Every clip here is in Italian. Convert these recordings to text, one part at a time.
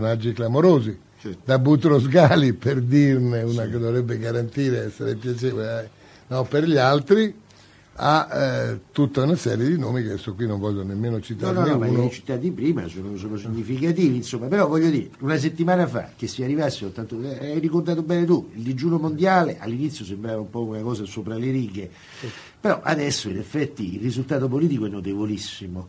personaggi clamorosi, da Boutros Ghali, per dirne una che dovrebbe garantire essere piacevole per gli altri, a tutta una serie di nomi che adesso qui non voglio nemmeno citare. No, ma li citati prima sono significativi, insomma. Però voglio dire, una settimana fa che si arrivasse hai ricordato bene tu, il digiuno mondiale all'inizio sembrava un po' una cosa sopra le righe, però adesso in effetti il risultato politico è notevolissimo.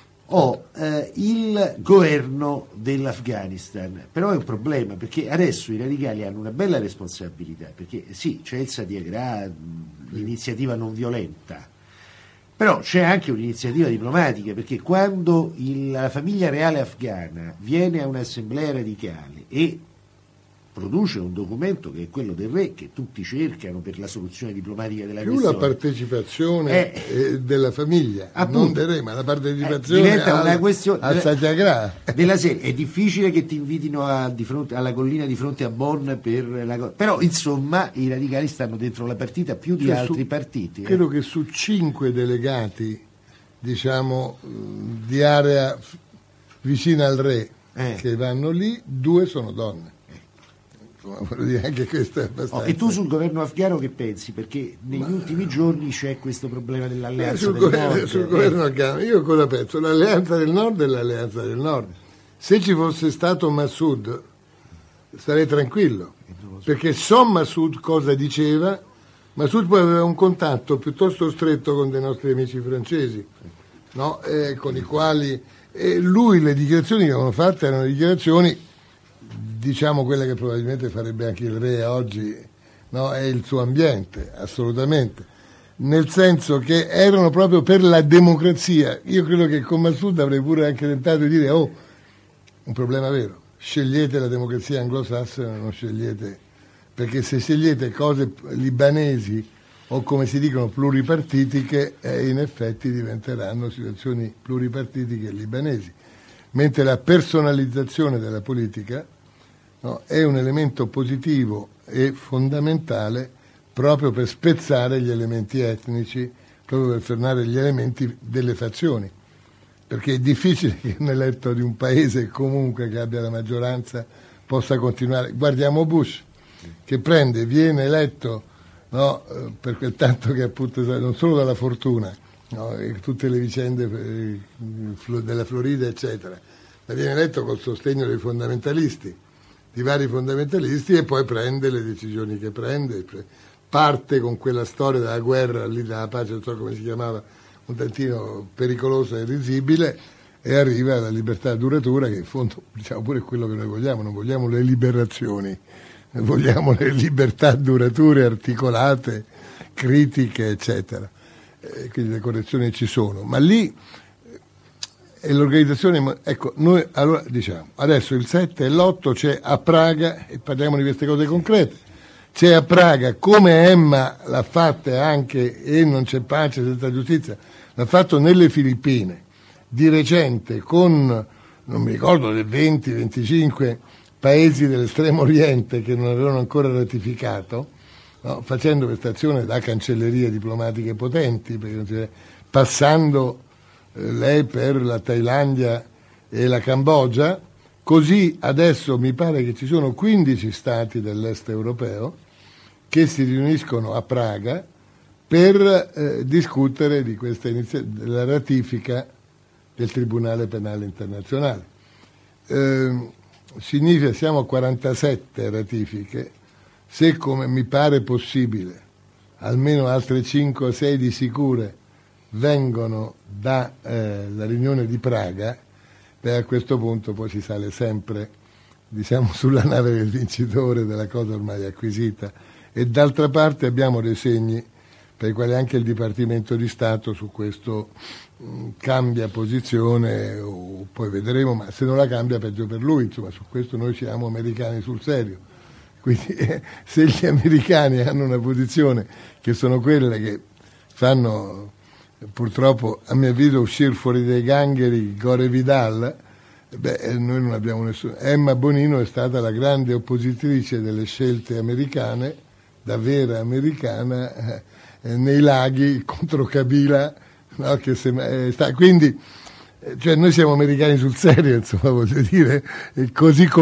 Il governo dell'Afghanistan però è un problema, perché adesso i radicali hanno una bella responsabilità, perché sì, c'è il Satyagraha, l'iniziativa non violenta, però c'è anche un'iniziativa diplomatica, perché quando la famiglia reale afghana viene a un'assemblea radicale e produce un documento che è quello del re, che tutti cercano per la soluzione diplomatica della questione. Più la partecipazione della famiglia, appunto, non del re, ma la partecipazione diventa una questione al Satyagraha. Della serie, è difficile che ti invitino alla collina di fronte a Bonn per la cosa. Però insomma i radicali stanno dentro la partita più di altri partiti. Credo che su 5 delegati, diciamo, di area vicina al re che vanno lì, 2 sono donne. Voglio dire, anche questo è abbastanza. E tu sul governo afghano che pensi? Perché negli ultimi giorni c'è questo problema dell'alleanza del Nord. Sul governo afghano io cosa penso? L'alleanza del Nord è l'alleanza del Nord. Se ci fosse stato Massoud sarei tranquillo, perché so Massoud cosa diceva. Massoud poi aveva un contatto piuttosto stretto con dei nostri amici francesi, con i quali lui, le dichiarazioni che avevano fatte erano dichiarazioni, diciamo, quelle che probabilmente farebbe anche il re oggi, è il suo ambiente, assolutamente, nel senso che erano proprio per la democrazia. Io credo che con Massoud avrei pure anche tentato di dire un problema vero, scegliete la democrazia anglosassone, non scegliete, perché se scegliete cose libanesi o come si dicono pluripartitiche, in effetti diventeranno situazioni pluripartitiche libanesi, mentre la personalizzazione della politica è un elemento positivo e fondamentale proprio per spezzare gli elementi etnici, proprio per fermare gli elementi delle fazioni, perché è difficile che un eletto di un paese comunque che abbia la maggioranza possa continuare. Guardiamo Bush, che viene eletto per quel tanto che appunto non solo dalla fortuna, e tutte le vicende della Florida eccetera, ma viene eletto col sostegno dei fondamentalisti, di vari fondamentalisti, e poi prende le decisioni che prende, parte con quella storia della guerra, lì della pace, non so come si chiamava, un tantino pericolosa e risibile, e arriva alla libertà duratura, che in fondo diciamo pure quello che noi vogliamo, non vogliamo le liberazioni, vogliamo le libertà durature, articolate, critiche, eccetera. Quindi le correzioni ci sono, ma lì e l'organizzazione, ecco, noi allora diciamo, adesso il 7 e l'8 c'è a Praga, e parliamo di queste cose concrete, c'è a Praga, come Emma l'ha fatta anche, e non c'è pace senza giustizia, l'ha fatto nelle Filippine, di recente, con, non mi ricordo, 20-25 paesi dell'estremo oriente che non avevano ancora ratificato, facendo questa azione da cancellerie diplomatiche potenti, passando lei per la Thailandia e la Cambogia, così adesso mi pare che ci sono 15 stati dell'est europeo che si riuniscono a Praga per discutere di questa della ratifica del Tribunale Penale Internazionale. Significa siamo a 47 ratifiche, se come mi pare possibile almeno altre 5 o 6 di sicure vengono dalla riunione di Praga, a questo punto poi si sale sempre, diciamo, sulla nave del vincitore, della cosa ormai acquisita, e d'altra parte abbiamo dei segni per i quali anche il Dipartimento di Stato su questo cambia posizione, o poi vedremo, ma se non la cambia peggio per lui, insomma, su questo noi siamo americani sul serio. Quindi se gli americani hanno una posizione che sono quelle che fanno purtroppo a mio avviso uscire fuori dai gangheri Gore Vidal, noi non abbiamo nessuno. Emma Bonino è stata la grande oppositrice delle scelte americane, da vera americana, nei laghi contro Kabila, quindi noi siamo americani sul serio, insomma, voglio dire, così